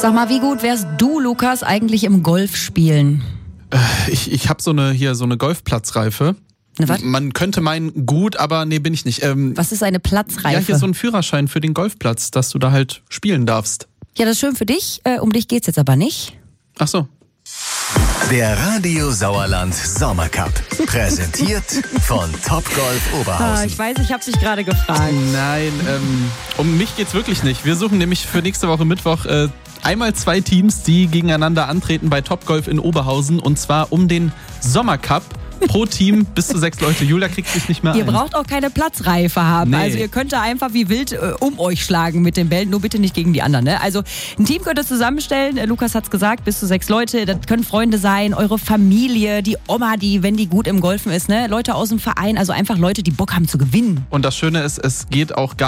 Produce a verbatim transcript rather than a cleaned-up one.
Sag mal, wie gut wärst du, Lukas, eigentlich im Golf spielen? Äh, ich ich habe so eine hier so eine Golfplatzreife. Ne, was? Man könnte meinen, gut, aber nee, bin ich nicht. Ähm, Was ist eine Platzreife? ja, hier so ein Führerschein für den Golfplatz, dass du da halt spielen darfst. Ja, das ist schön für dich. Äh, um dich geht's jetzt aber nicht. Ach so. Der Radio Sauerland Sommercup. Präsentiert von Topgolf Oberhausen. ich weiß, ich habe dich gerade gefragt. Nein, ähm, um mich geht's wirklich nicht. Wir suchen nämlich für nächste Woche Mittwoch äh, einmal zwei Teams, die gegeneinander antreten bei Topgolf in Oberhausen. Und zwar um den Sommercup. Pro Team bis zu sechs Leute. Julia kriegt sich nicht mehr Ihr ein. braucht auch keine Platzreife haben. Nee. Also ihr könnt da einfach wie wild äh, um euch schlagen mit den Bällen, nur bitte nicht gegen die anderen. Ne? Also ein Team könnt ihr zusammenstellen, äh, Lukas hat's gesagt, bis zu sechs Leute. Das können Freunde sein, eure Familie, die Oma, die, wenn die gut im Golfen ist, ne? Leute aus dem Verein, also einfach Leute, die Bock haben zu gewinnen. Und das Schöne ist, es geht auch gar